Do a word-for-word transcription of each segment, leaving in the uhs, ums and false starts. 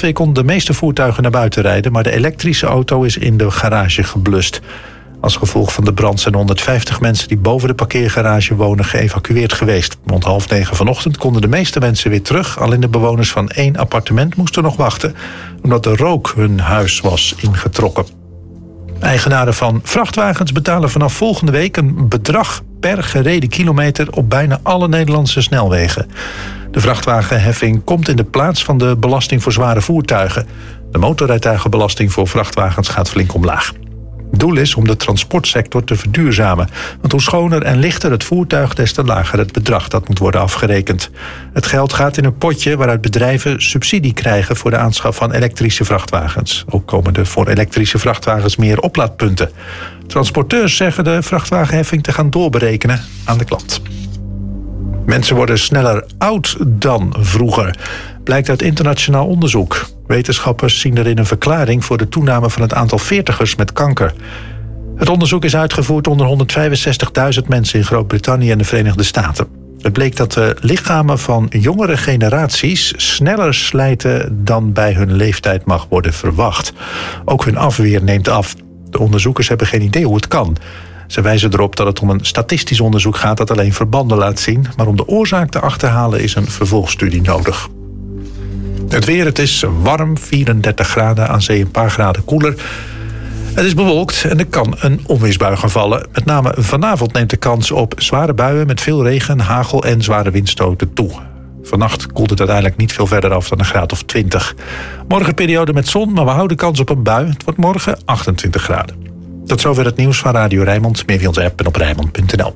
brandweer kon de meeste voertuigen naar buiten rijden, maar de elektrische auto is in de garage geblust. Als gevolg van de brand zijn honderdvijftig mensen die boven de parkeergarage wonen geëvacueerd geweest. Rond half negen vanochtend konden de meeste mensen weer terug. Alleen de bewoners van één appartement moesten nog wachten, omdat de rook hun huis was ingetrokken. Eigenaren van vrachtwagens betalen vanaf volgende week een bedrag per gereden kilometer op bijna alle Nederlandse snelwegen. De vrachtwagenheffing komt in de plaats van de belasting voor zware voertuigen. De motorrijtuigenbelasting voor vrachtwagens gaat flink omlaag. Het doel is om de transportsector te verduurzamen. Want hoe schoner en lichter het voertuig, des te lager het bedrag dat moet worden afgerekend. Het geld gaat in een potje waaruit bedrijven subsidie krijgen voor de aanschaf van elektrische vrachtwagens. Ook komen er voor elektrische vrachtwagens meer oplaadpunten. Transporteurs zeggen de vrachtwagenheffing te gaan doorberekenen aan de klant. Mensen worden sneller oud dan vroeger, blijkt uit internationaal onderzoek. Wetenschappers zien erin een verklaring voor de toename van het aantal veertigers met kanker. Het onderzoek is uitgevoerd onder honderdvijfenzestigduizend mensen in Groot-Brittannië en de Verenigde Staten. Het bleek dat de lichamen van jongere generaties sneller slijten dan bij hun leeftijd mag worden verwacht. Ook hun afweer neemt af. De onderzoekers hebben geen idee hoe het kan. Ze wijzen erop dat het om een statistisch onderzoek gaat dat alleen verbanden laat zien, maar om de oorzaak te achterhalen is een vervolgstudie nodig. Het weer, het is warm, vierendertig graden, aan zee een paar graden koeler. Het is bewolkt en er kan een onweersbui gaan vallen. Met name vanavond neemt de kans op zware buien met veel regen, hagel en zware windstoten toe. Vannacht koelt het uiteindelijk niet veel verder af dan een graad of twintig. Morgen periode met zon, maar we houden kans op een bui. Het wordt morgen achtentwintig graden. Tot zover het nieuws van Radio Rijnmond. Meer via onze app en op rijnmond punt n l.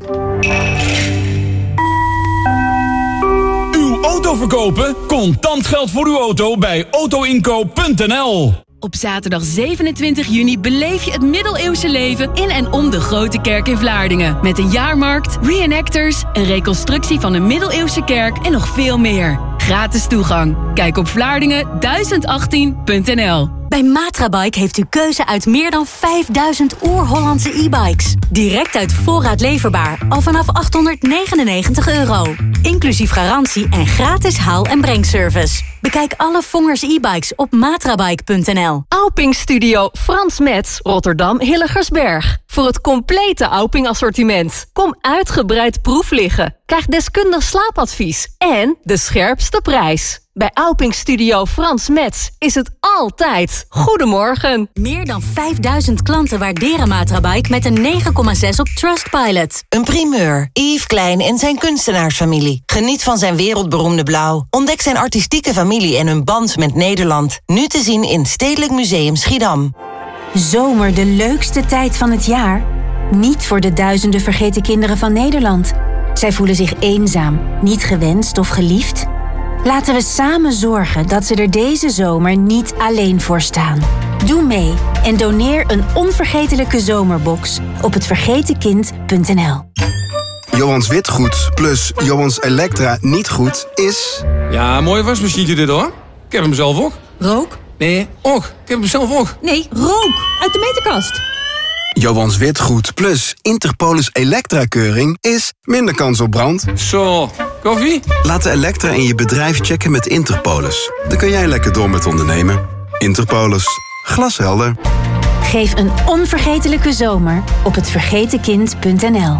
Uw auto verkopen? Contant geld voor uw auto bij autoinkoop punt n l. Op zaterdag zevenentwintig juni beleef je het middeleeuwse leven in en om de Grote Kerk in Vlaardingen. Met een jaarmarkt, reenactors, een reconstructie van een middeleeuwse kerk en nog veel meer. Gratis toegang. Kijk op vlaardingen duizend achttien punt n l. Bij Matrabike heeft u keuze uit meer dan vijfduizend oer-Hollandse e-bikes. Direct uit voorraad leverbaar, al vanaf achthonderdnegenennegentig euro. Inclusief garantie en gratis haal- en brengservice. Bekijk alle Vongers e-bikes op matrabike punt n l. Auping Studio Frans Metz, Rotterdam Hilligersberg. Voor het complete Auping assortiment. Kom uitgebreid proef liggen. Krijg deskundig slaapadvies en de scherpste prijs. Bij Auping Studio Frans Metz is het altijd goedemorgen. Meer dan vijfduizend klanten waarderen Matrabike met een negen komma zes op Trustpilot. Een primeur. Yves Klein en zijn kunstenaarsfamilie. Geniet van zijn wereldberoemde blauw. Ontdek zijn artistieke familie en hun band met Nederland. Nu te zien in Stedelijk Museum Schiedam. Zomer, de leukste tijd van het jaar? Niet voor de duizenden vergeten kinderen van Nederland. Zij voelen zich eenzaam, niet gewenst of geliefd. Laten we samen zorgen dat ze er deze zomer niet alleen voor staan. Doe mee en doneer een onvergetelijke zomerbox op het vergeten kind punt n l. Johans Witgoed plus Johans Elektra niet goed is... Ja, mooie wasmachine dit hoor. Ik heb hem zelf ook. Rook? Nee, och. Ik heb hem zelf ook. Nee, rook. Uit de meterkast. Johans Witgoed plus Interpolis Elektra-keuring is minder kans op brand. Zo, koffie? Laat de Elektra in je bedrijf checken met Interpolis. Dan kun jij lekker door met ondernemen. Interpolis. Glashelder. Geef een onvergetelijke zomer op het vergeten kind punt n l.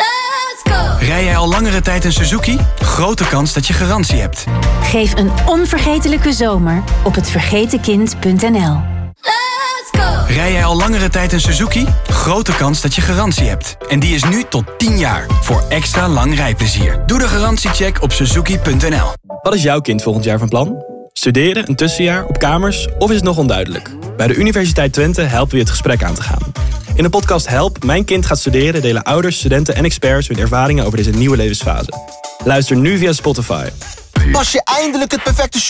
Rij jij al langere tijd een Suzuki? Grote kans dat je garantie hebt. Geef een onvergetelijke zomer op het vergeten kind punt n l. Rij jij al langere tijd een Suzuki? Grote kans dat je garantie hebt. En die is nu tot tien jaar. Voor extra lang rijplezier. Doe de garantiecheck op suzuki punt n l. Wat is jouw kind volgend jaar van plan? Studeren, een tussenjaar, op kamers of is het nog onduidelijk? Bij de Universiteit Twente helpen we je het gesprek aan te gaan. In de podcast Help, mijn kind gaat studeren... delen ouders, studenten en experts hun ervaringen over deze nieuwe levensfase. Luister nu via Spotify. Pas je eindelijk het perfecte